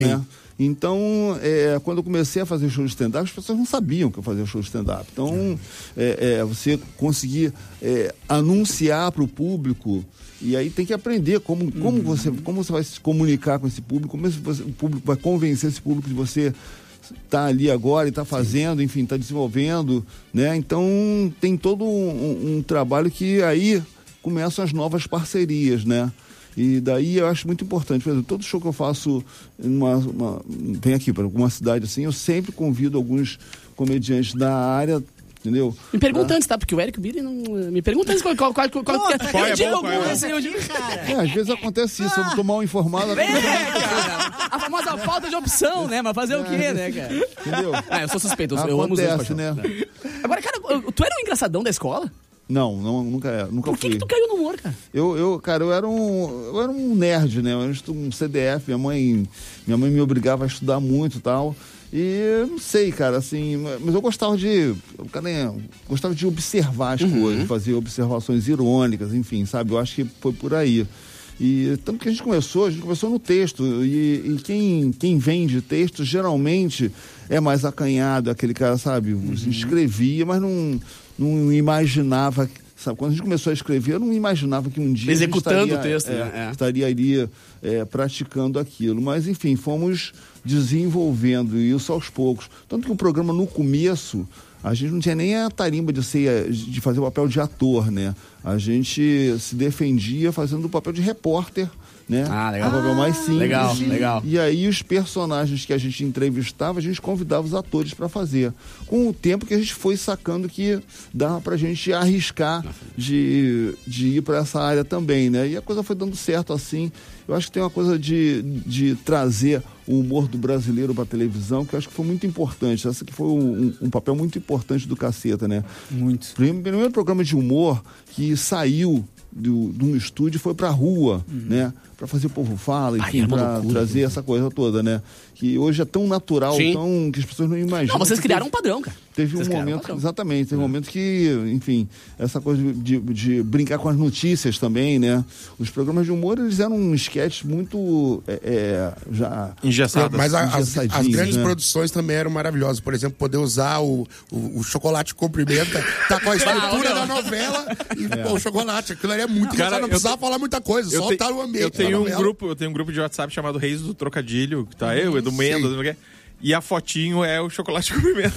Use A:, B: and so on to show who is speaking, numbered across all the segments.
A: né? Então, quando eu comecei a fazer show de stand-up, as pessoas não sabiam que eu fazia show de stand-up. Então, você conseguir anunciar para o público, e aí tem que aprender como você vai se comunicar com esse público, como o público vai convencer esse público de você estar ali agora e estar fazendo, enfim, estar desenvolvendo, né? Então, tem todo um trabalho que aí começam as novas parcerias, né? E daí eu acho muito importante, por exemplo, todo show que eu faço vem aqui para alguma cidade assim, eu sempre convido alguns comediantes da área, entendeu?
B: Me pergunta antes, tá? Porque o Eric Biri não... Me pergunta antes qual eu digo algum, assim, eu digo, cara...
A: às vezes acontece isso, eu não tô mal informado.
B: Cara, a famosa falta de opção, né? Mas fazer o quê, né, cara?
A: Entendeu?
B: Eu sou suspeito, eu amo os dois,
A: né?
B: Agora, cara, tu era um engraçadão da escola?
A: Não, nunca
B: Por
A: fui.
B: que tu caiu no humor, cara?
A: Cara, eu era um nerd, né? Eu era um CDF, minha mãe me obrigava a estudar muito e tal. E não sei, cara, assim, mas eu gostava de observar as coisas, fazer observações irônicas, enfim, sabe? Eu acho que foi por aí. E tanto que a gente começou no texto, e quem vem de texto geralmente é mais acanhado, aquele cara, sabe? Escrevia, mas não imaginava, sabe? Quando a gente começou a escrever, eu não imaginava que um dia
B: executando o texto,
A: estaria ali praticando aquilo. Mas, enfim, fomos desenvolvendo isso aos poucos. Tanto que o programa, no começo, a gente não tinha nem a tarimba de fazer o papel de ator, né? A gente se defendia fazendo o papel de repórter, né?
B: Legal.
A: O papel mais simples.
B: Legal.
A: E aí os personagens que a gente entrevistava, a gente convidava os atores para fazer. Com o tempo que a gente foi sacando que dava pra gente arriscar de ir para essa área também, né? E a coisa foi dando certo assim. Eu acho que tem uma coisa de trazer o humor do brasileiro para a televisão, que eu acho que foi muito importante. Essa que foi um papel muito importante do Caceta, né?
C: Muito.
A: Primeiro programa de humor que saiu de um estúdio e foi pra rua, né? Pra fazer o povo fala, enfim, pra trazer essa coisa toda, né? Que hoje é tão natural, que as pessoas não imaginam.
B: Não, vocês criaram um padrão, cara.
A: Teve um momento, exatamente, teve um momento que, enfim, essa coisa de brincar com as notícias também, né? Os programas de humor, eles eram um sketch muito já
D: engessados.
E: Mas as grandes
A: né?
E: produções também eram maravilhosas. Por exemplo, poder usar o chocolate com pimenta, tá com a estrutura da novela e o chocolate. Aquilo ali é muito engraçado, não precisava falar muita coisa, só estar no ambiente.
D: Eu tenho um grupo de WhatsApp chamado Reis do Trocadilho, que tá eu, Edu Mendes, não sei o que. E a fotinho é o chocolate com pimenta.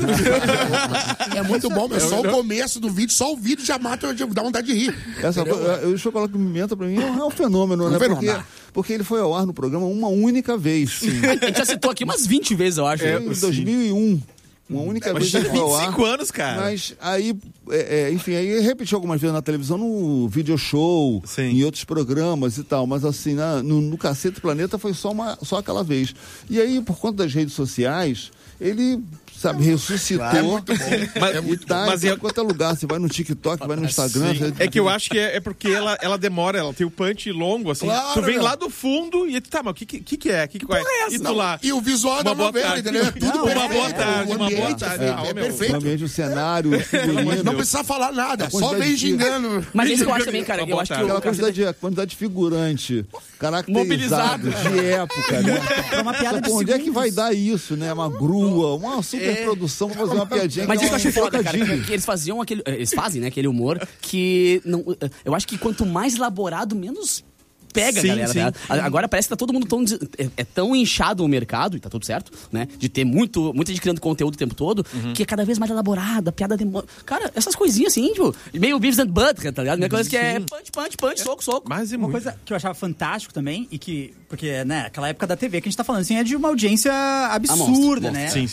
E: É muito bom, mas só o começo do vídeo, só o vídeo já mata, dá vontade de rir.
A: O chocolate com pimenta, pra mim, é um fenômeno, né? Porque ele foi ao ar no programa uma única vez.
B: A gente já citou aqui umas 20 vezes, eu acho.
A: Em 2001. Uma única vez que ele foi ao ar.
D: 25 anos, cara.
A: Mas aí, enfim, aí repetiu algumas vezes na televisão, no video show, em outros programas e tal. Mas assim, no Cacete Planeta foi só aquela vez. E aí, por conta das redes sociais, ele, sabe, ressuscitou.
E: É muito bom.
A: Mas em qualquer lugar, você vai no TikTok, vai no Instagram.
D: É que eu acho que é porque ela demora, ela tem o punch longo, assim.
E: Claro,
D: tu vem lá do fundo e tá, mas o que é? Que é? E tu lá.
E: E o visual da novela, entendeu? Tudo
D: uma boa tarde, uma boa tarde.
E: É perfeito.
A: O ambiente, o cenário, o figurino.
E: Não precisa falar nada, só vem gingando.
B: Mas isso que eu acho também, cara. Eu acho que
A: aquela quantidade de figurante, caracterizado, de época, né?
C: É uma piada de
A: onde é que
C: segundos.
A: vai dar isso, né? Uma grua, uma super produção pra fazer uma piadinha.
B: Mas
A: que
B: isso eu acho foda, cara,
A: trocadilho.
B: que eles faziam eles fazem, né, aquele humor que não, eu acho que quanto mais elaborado, menos pega, galera. Né? Agora parece que tá todo mundo tão inchado o mercado, e tá tudo certo, né? De ter muita gente criando conteúdo o tempo todo, que é cada vez mais elaborada, a piada demora. Cara, essas coisinhas assim, tipo, meio Beavis and Butthead, tá ligado? Minha coisa que é punch, soco.
D: Mas
C: Uma coisa que eu achava fantástico também, porque, né, aquela época da TV que a gente tá falando, assim, é de uma audiência absurda, né?
D: Sim.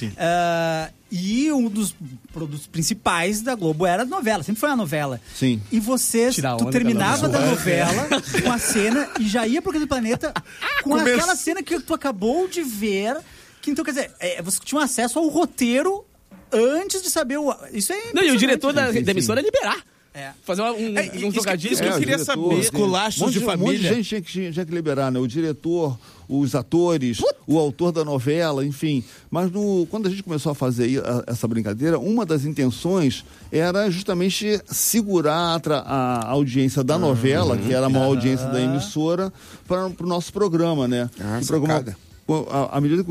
C: E um dos produtos principais da Globo era a novela, sempre foi a novela.
A: Sim.
C: E tu terminava da novela com a cena e já ia pro Cacete do Planeta com aquela cena que tu acabou de ver. Que, então, quer dizer, você tinha acesso ao roteiro antes de saber Isso é.
B: Não, e o diretor da emissora é liberar. Fazer um trocadilho.
D: Isso que eu queria saber.
A: Esculachos de família. Um monte de gente tinha que liberar, né? O diretor, os atores, o autor da novela, enfim. Mas quando a gente começou a fazer essa brincadeira, uma das intenções era justamente segurar a audiência da novela, que era a maior audiência da emissora, para o nosso programa, né? à medida que